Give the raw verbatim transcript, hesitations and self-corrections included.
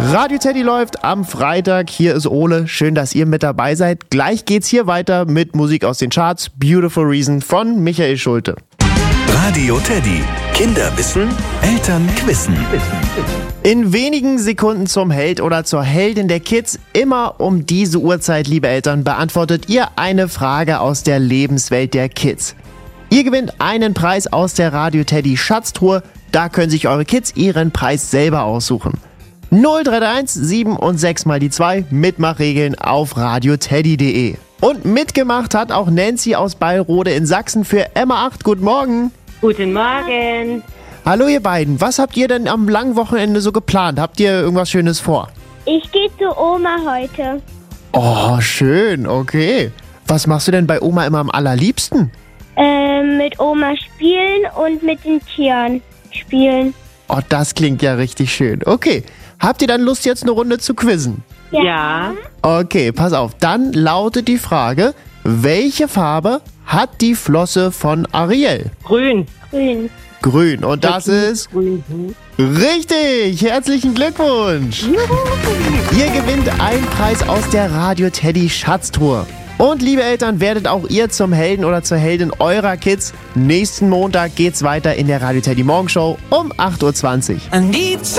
Radio Teddy läuft am Freitag. Hier ist Ole. Schön, dass ihr mit dabei seid. Gleich geht's hier weiter mit Musik aus den Charts. Beautiful Reason von Michael Schulte. Radio Teddy. Kinder wissen, Eltern wissen. In wenigen Sekunden zum Held oder zur Heldin der Kids. Immer um diese Uhrzeit, liebe Eltern, beantwortet ihr eine Frage aus der Lebenswelt der Kids. Ihr gewinnt einen Preis aus der Radio Teddy Schatztruhe. Da können sich eure Kids ihren Preis selber aussuchen. null drei eins sieben und sechs mal die zwei, Mitmachregeln auf radioteddy punkt de. Und mitgemacht hat auch Nancy aus Beilrode in Sachsen für M A acht. Guten Morgen. Guten Morgen. Hallo ihr beiden, was habt ihr denn am langen Wochenende so geplant? Habt ihr irgendwas Schönes vor? Ich gehe zu Oma heute. Oh, schön, okay. Was machst du denn bei Oma immer am allerliebsten? Ähm, mit Oma spielen und mit den Tieren spielen. Oh, das klingt ja richtig schön. Okay, habt ihr dann Lust, jetzt eine Runde zu quizzen? Ja. Ja. Okay, pass auf. Dann lautet die Frage, welche Farbe hat die Flosse von Ariel? Grün. Grün. Grün. Und das ist Grün. richtig. Herzlichen Glückwunsch. Ihr gewinnt einen Preis aus der Radio Teddy Schatztruhe. Und liebe Eltern, werdet auch ihr zum Helden oder zur Heldin eurer Kids. Nächsten Montag geht's weiter in der Radio Teddy Morgenshow um acht Uhr zwanzig.